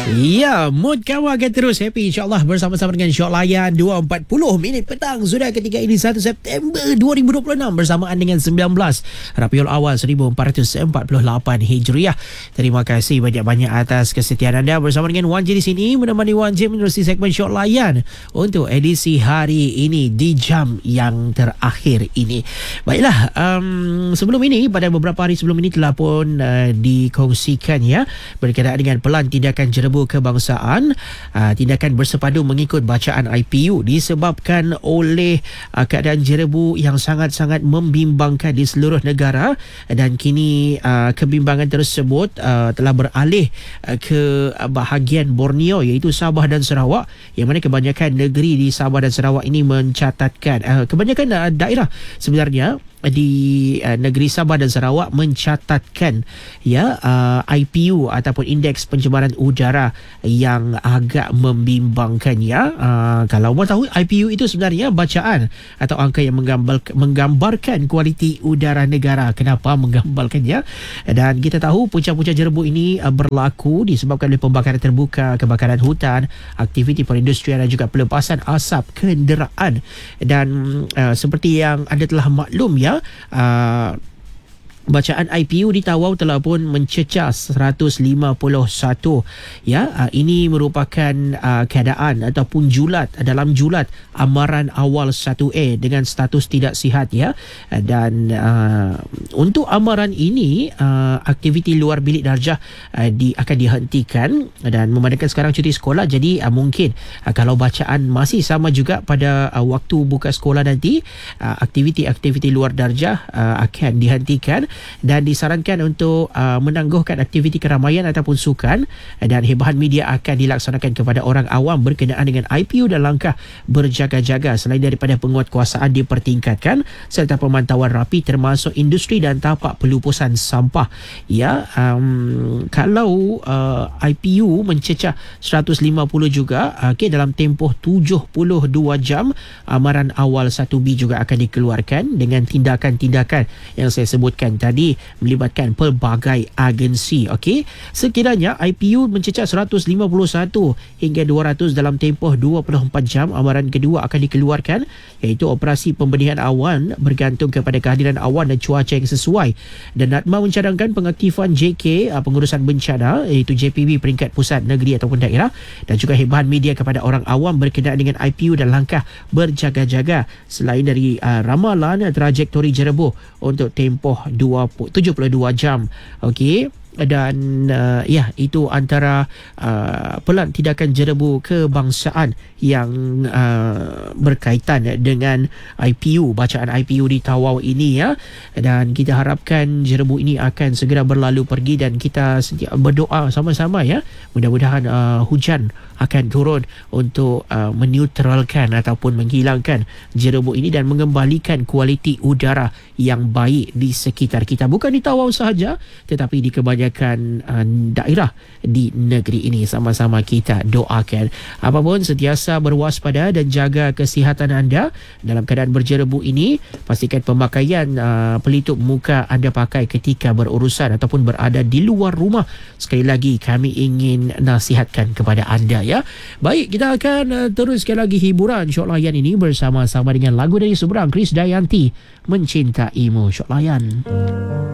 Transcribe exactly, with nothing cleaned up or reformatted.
Ya, mood kamu akan terus happy insyaAllah bersama-sama dengan Syok Layan. Dua empat puluh minit petang sudah ketika ini satu September dua ribu dua puluh enam bersamaan dengan sembilan belas Rabiul Awal seribu empat ratus empat puluh lapan Hijriah. Terima kasih banyak-banyak atas kesetiaan anda bersama dengan Wan J di sini, menemani Wan J menerusi segmen Syok Layan untuk edisi hari ini di jam yang terakhir ini. Baiklah, um, sebelum ini, pada beberapa hari sebelum ini telah pun uh, dikongsikan ya berkaitan dengan pelan tindakan jerebu kebangsaan, uh, tindakan bersepadu mengikut bacaan I P U disebabkan oleh uh, keadaan jerebu yang sangat-sangat membimbangkan di seluruh negara, dan kini uh, kebimbangan tersebut uh, telah beralih uh, ke bahagian Borneo iaitu Sabah dan Sarawak, yang mana kebanyakan negeri di Sabah dan Sarawak ini mencatatkan uh, kebanyakan uh, daerah sebenarnya di uh, negeri Sabah dan Sarawak mencatatkan ya uh, I P U ataupun indeks pencemaran udara yang agak membimbangkan ya. Uh, kalau mau tahu, I P U itu sebenarnya bacaan atau angka yang menggambar, menggambarkan kualiti udara negara. Kenapa menggambarkannya? Dan kita tahu punca-punca jerebu ini uh, berlaku disebabkan oleh pembakaran terbuka, kebakaran hutan, aktiviti perindustrian dan juga pelepasan asap kenderaan. Dan uh, seperti yang anda telah maklum ya, Uh, bacaan I P U di Tawau telah pun mencecah seratus lima puluh satu ya. Uh, ini merupakan uh, keadaan ataupun julat dalam julat amaran awal satu A dengan status tidak sihat ya. Uh, dan uh, untuk amaran ini uh, aktiviti luar bilik darjah uh, di, akan dihentikan dan memandangkan sekarang cuti sekolah, jadi uh, mungkin uh, kalau bacaan masih sama juga pada uh, waktu buka sekolah nanti, uh, aktiviti-aktiviti luar darjah uh, akan dihentikan dan disarankan untuk uh, menangguhkan aktiviti keramaian ataupun sukan, dan hibahan media akan dilaksanakan kepada orang awam berkenaan dengan I P U dan langkah berjaga-jaga. Selain daripada penguatkuasaan dipertingkatkan serta pemantauan rapi termasuk industri dan tapak pelupusan sampah ya. Um, kalau uh, I P U mencecah seratus lima puluh juga, okay, dalam tempoh tujuh puluh dua jam amaran awal satu B juga akan dikeluarkan dengan tindakan-tindakan yang saya sebutkan tadi melibatkan pelbagai agensi. Okey, sekiranya I P U mencecah seratus lima puluh satu hingga dua ratus dalam tempoh dua puluh empat jam, amaran kedua akan dikeluarkan iaitu operasi pembenihan awan bergantung kepada kehadiran awan dan cuaca yang sesuai. Dan Natma mencadangkan pengaktifan J K pengurusan bencana iaitu J P B peringkat pusat, negeri ataupun daerah, dan juga hibahan media kepada orang awam berkenaan dengan I P U dan langkah berjaga-jaga. Selain dari uh, ramalan trajektori jerebu untuk tempoh tujuh puluh dua jam. Okey, dan uh, ya, itu antara uh, pelan tindakan jerebu kebangsaan yang uh, berkaitan dengan I P U, bacaan I P U di Tawau ini ya. Dan kita harapkan jerebu ini akan segera berlalu pergi, dan kita berdoa sama-sama ya, mudah-mudahan uh, hujan akan turun untuk uh, meneutralkan ataupun menghilangkan jerebu ini dan mengembalikan kualiti udara yang baik di sekitar kita, bukan di Tawau sahaja tetapi di kebanyakan uh, daerah di negeri ini. Sama-sama kita doakan. Apapun, sentiasa berwaspada dan jaga kesihatan anda dalam keadaan berjerebu ini. Pastikan pemakaian uh, pelitup muka anda pakai ketika berurusan ataupun berada di luar rumah. Sekali lagi kami ingin nasihatkan kepada anda ya. Baik, kita akan uh, teruskan lagi hiburan Syok Layan ini bersama-sama dengan lagu dari seberang Chris Dayanti, Mencintaimu. Syok Layan.